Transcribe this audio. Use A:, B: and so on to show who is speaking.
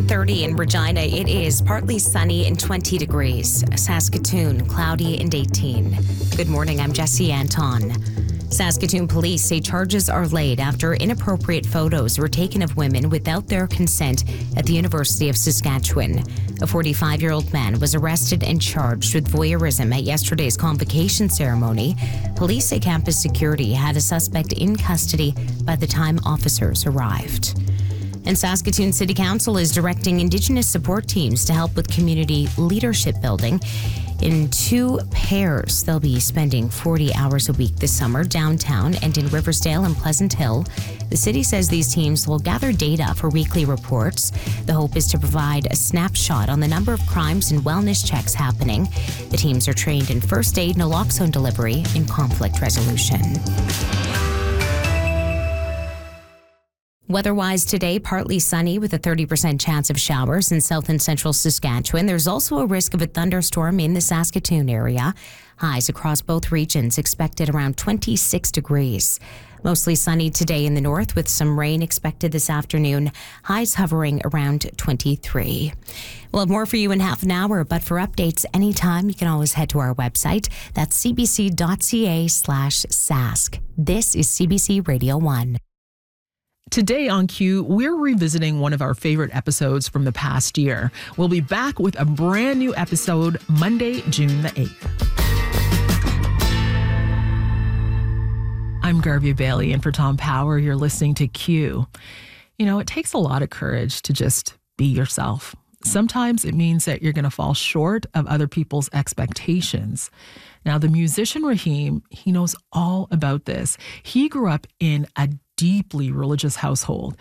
A: 9:30 in Regina, it is partly sunny and 20 degrees. Saskatoon, cloudy and 18. Good morning, I'm Jesse Anton. Saskatoon police say charges are laid after inappropriate photos were taken of women without their consent at the University of Saskatchewan. A 45-year-old man was arrested and charged with voyeurism at yesterday's convocation ceremony. Police say campus security had a suspect in custody by the time officers arrived. And Saskatoon City Council is directing Indigenous support teams to help with community leadership building. In 2 pairs, they'll be spending 40 hours a week this summer downtown and in Riversdale and Pleasant Hill. The city says these teams will gather data for weekly reports. The hope is to provide a snapshot on the number of crimes and wellness checks happening. The teams are trained in first aid, naloxone delivery, and conflict resolution. Weather-wise today, partly sunny with a 30% chance of showers in south and central Saskatchewan. There's also a risk of a thunderstorm in the Saskatoon area. Highs across both regions expected around 26 degrees. Mostly sunny today in the north with some rain expected this afternoon. Highs hovering around 23. We'll have more for you in half an hour, but for updates anytime, you can always head to our website. That's cbc.ca/sask. This is CBC Radio 1.
B: Today on Q, we're revisiting one of our favorite episodes from the past year. We'll be back with a brand new episode Monday, June the 8th. I'm Garvey Bailey, and for Tom Power, you're listening to Q. You know, it takes a lot of courage to just be yourself. Sometimes it means that you're going to fall short of other people's expectations. Now, the musician Raheem, he knows all about this. He grew up in a deeply religious household.